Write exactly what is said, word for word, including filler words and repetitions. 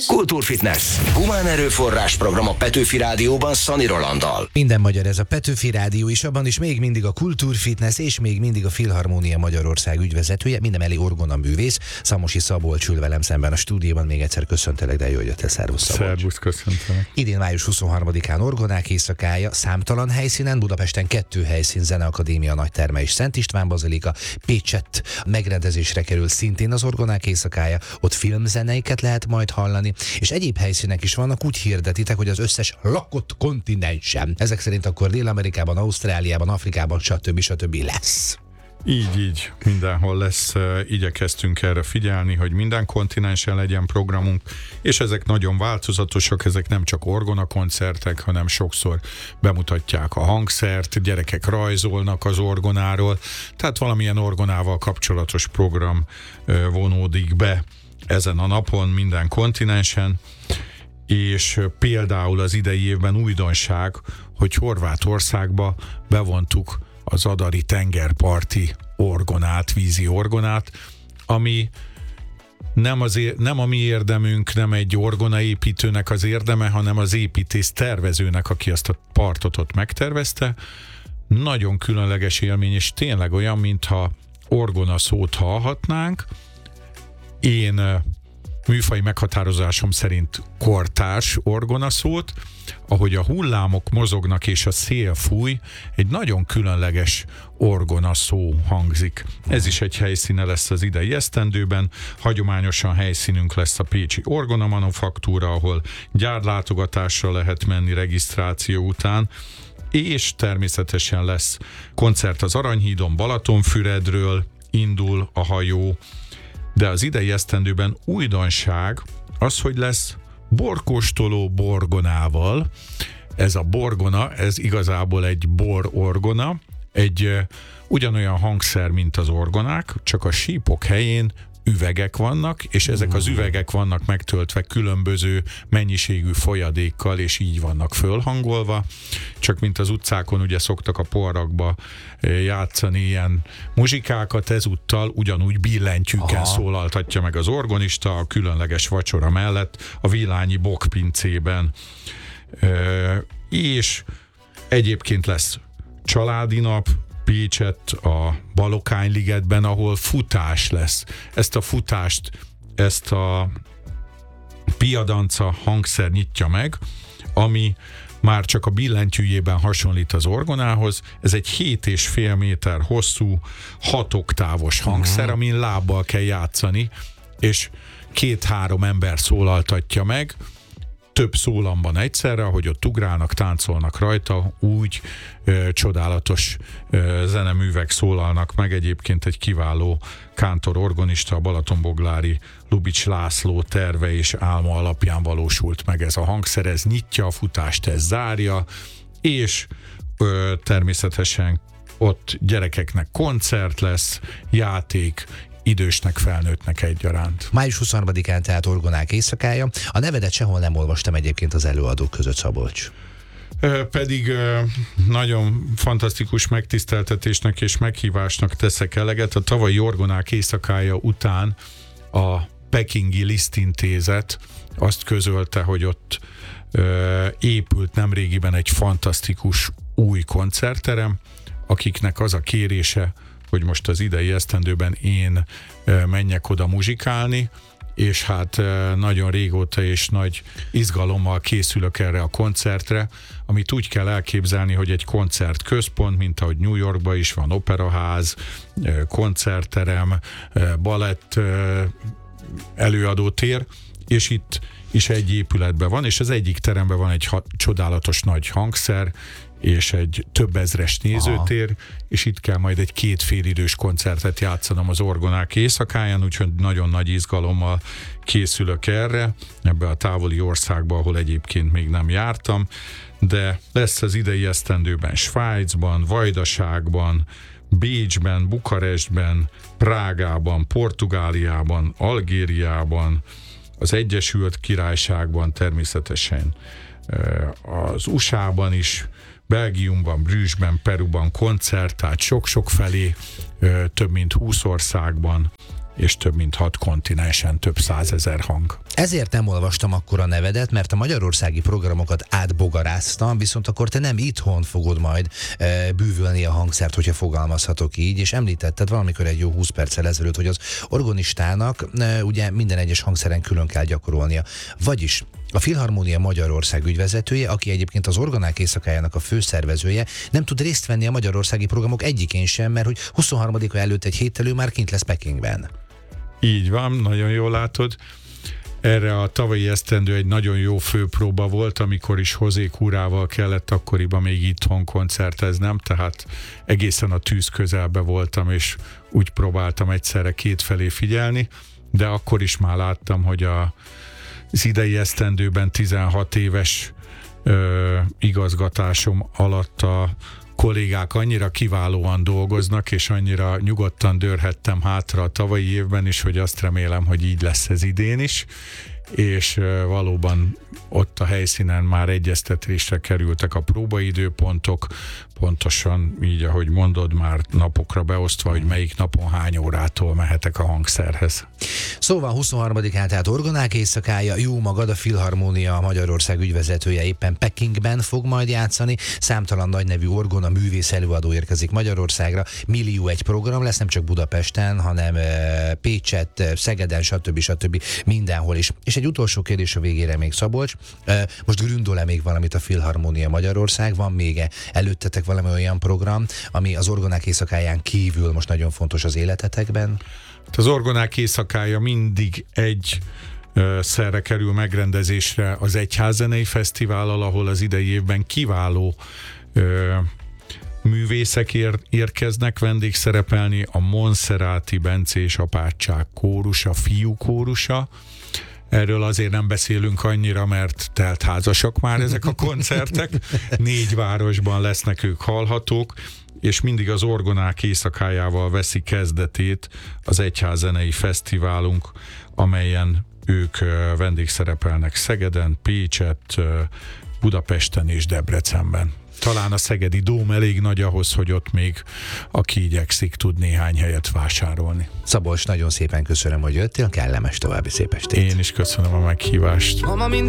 Kultúrfitness. Humán erőforrás program a Petőfi Rádióban Szani Rolanddal. Minden magyar, ez a Petőfi Rádió is, abban is még mindig a Kultúrfitness és még mindig a Filharmónia Magyarország ügyvezetője, mindemellé orgona művész, Szamosi Szabolcs ül velem szemben a stúdióban. Még egyszer köszöntelek, de jó, hogy jöttél. Szervusz, Szabolcs. Szervusz, köszöntelek. Idén május huszonharmadikán Orgonák éjszakája, számtalan helyszínen, Budapesten kettő helyszín, Zeneakadémia Nagyterme és Szent István bazilika, Pécsett megrendezésre kerül szintén az Orgonák éjszakája, ott filmzeneiket lehet majd hallani, és egyéb helyszínek is vannak, úgy hirdetitek, hogy az összes lakott kontinensen. Ezek szerint akkor Dél-Amerikában, Ausztráliában, Afrikában, stb. stb. Lesz. Így, így, mindenhol lesz. Igyekeztünk erre figyelni, hogy minden kontinensen legyen programunk, és ezek nagyon változatosak, ezek nem csak orgona koncertek, hanem sokszor bemutatják a hangszert, gyerekek rajzolnak az orgonáról, tehát valamilyen orgonával kapcsolatos program vonódik be ezen a napon minden kontinensen, és például az idei évben újdonság, hogy Horvátországba bevontuk az adari tengerparti orgonát, vízi orgonát, ami nem, az, nem a mi érdemünk, nem egy orgonaépítőnek az érdeme, hanem az építész tervezőnek, aki azt a partot ott megtervezte. Nagyon különleges élmény, és tényleg olyan, mintha orgona szót hallhatnánk. Én műfai meghatározásom szerint kortárs orgonaszót, ahogy a hullámok mozognak és a szél fúj, egy nagyon különleges orgonaszó hangzik. Ez is egy helyszíne lesz az idei esztendőben. Hagyományosan helyszínünk lesz a pécsi Orgona Manufaktúra, ahol gyárlátogatásra lehet menni regisztráció után, és természetesen lesz koncert az Aranyhídon, Balatonfüredről indul a hajó, de az idei esztendőben újdonság az, hogy lesz borkóstoló borgonával. Ez a borgona, ez igazából egy bororgona, egy uh, ugyanolyan hangszer, mint az orgonák, csak a sípok helyén üvegek vannak, és ezek az üvegek vannak megtöltve különböző mennyiségű folyadékkal, és így vannak fölhangolva. Csak mint az utcákon ugye szoktak a poharakba játszani ilyen muzsikákat, ezúttal ugyanúgy billentyűken Aha. szólaltatja meg az orgonista a különleges vacsora mellett a Villányi Bokpincében. És egyébként lesz családi nap Pécsett, a Balokányi-ligetben, ahol futás lesz. Ezt a futást, ezt a piadanca hangszer nyitja meg, ami már csak a billentyűjében hasonlít az orgonához. Ez egy hét és fél méter hosszú, hat oktávos hangszer, uh-huh. amin lábbal kell játszani, és két-három ember szólaltatja meg, több szólamban egyszerre, ahogy ott ugrálnak, táncolnak rajta, úgy ö, csodálatos ö, zeneművek szólalnak meg. Egyébként egy kiváló kántor orgonista, a balatonboglári Lubics László terve és álma alapján valósult meg ez a hangszer. Ez nyitja a futást, ez zárja, és ö, természetesen ott gyerekeknek koncert lesz, játék, idősnek, felnőttnek egyaránt. május huszonharmadikán tehát Orgonák éjszakája. A nevedet sehol nem olvastam egyébként az előadók között, Szabolcs. Pedig nagyon fantasztikus megtiszteltetésnek és meghívásnak teszek eleget. A tavalyi Orgonák éjszakája után a Pekingi Liszt Intézet azt közölte, hogy ott épült nemrégiben egy fantasztikus új koncertterem, akiknek az a kérése, hogy most az idei esztendőben én menjek oda muzsikálni, és hát nagyon régóta és nagy izgalommal készülök erre a koncertre, amit úgy kell elképzelni, hogy egy koncertközpont, mint ahogy New Yorkban is van operaház, koncertterem, balett előadótér, és itt is egy épületben van, és az egyik teremben van egy ha- csodálatos nagy hangszer, és egy több ezres nézőtér, Aha. és itt kell majd egy két félidős koncertet játszanom az Orgonák éjszakáján, úgyhogy nagyon nagy izgalommal készülök erre, ebbe a távoli országba, ahol egyébként még nem jártam, de lesz az idei esztendőben Svájcban, Vajdaságban, Bécsben, Bukarestben, Prágában, Portugáliában, Algériában, az Egyesült Királyságban, természetesen az u es á-ban is, Belgiumban, Brüsszben, Peruban koncert, tehát sok-sok felé, több mint húsz országban, és több mint hat kontinensen több százezer hang. Ezért nem olvastam akkor a nevedet, mert a magyarországi programokat átbogaráztam, viszont akkor te nem itthon fogod majd e, bűvölni a hangszert, hogyha fogalmazhatok így, és említetted valamikor egy jó húsz perccel ezelőtt, hogy az organistának e, ugye minden egyes hangszeren külön kell gyakorolnia. Vagyis a Filharmónia Magyarország ügyvezetője, aki egyébként az Orgonák éjszakájának a főszervezője, nem tud részt venni a magyarországi programok egyikén sem, mert hogy huszonharmadika előtt egy héttel ő már kint lesz Pekingben. Így van, nagyon jól látod. Erre a tavalyi esztendő egy nagyon jó főpróba volt, amikor is José Curával kellett akkoriban még itthon koncerteznem, tehát egészen a tűz közelbe voltam, és úgy próbáltam egyszerre kétfelé figyelni, de akkor is már láttam, hogy a az idei esztendőben tizenhat éves ö, igazgatásom alatt a kollégák annyira kiválóan dolgoznak, és annyira nyugodtan dőrhettem hátra a tavalyi évben is, hogy azt remélem, hogy így lesz ez idén is, és ö, valóban ott a helyszínen már egyeztetésre kerültek a próbaidőpontok, pontosan így, ahogy mondod, már napokra beosztva, hogy melyik napon hány órától mehetek a hangszerhez. Szóval huszonharmadikán, tehát Orgonák éjszakája, jó magad, a Filharmónia Magyarország ügyvezetője éppen Pekingben fog majd játszani, számtalan nagynevű orgona művész előadó érkezik Magyarországra, millió egy program lesz, nem csak Budapesten, hanem e, Pécsett, Szegeden, stb. stb. Mindenhol is. És egy utolsó kérdés a végére még, Szabolcs, e, most gründol-e még valamit a Filharmónia Magyarország, van még előttetek valami olyan program, ami az Orgonák éjszakáján kívül most nagyon fontos az életetekben? Az Orgonák éjszakája mindig egy ö, szerre kerül megrendezésre az Egyházzenei Fesztivállal, ahol az idei évben kiváló ö, művészek ér, érkeznek vendégszerepelni, a Monszeráti Bencés apátság kórus, a fiú kórusa. Erről azért nem beszélünk annyira, mert teltházasak már ezek a koncertek. Négy városban lesznek ők hallhatók, és mindig az Orgonák éjszakájával veszi kezdetét az Egyházzenei Fesztiválunk, amelyen ők vendégszerepelnek Szegeden, Pécsett, Budapesten és Debrecenben. Talán a szegedi dóm elég nagy ahhoz, hogy ott még aki igyekszik, tud néhány helyet vásárolni. Szabolcs, nagyon szépen köszönöm, hogy jöttél, kellemes további szép estét. Én is köszönöm a meghívást. Mama mindig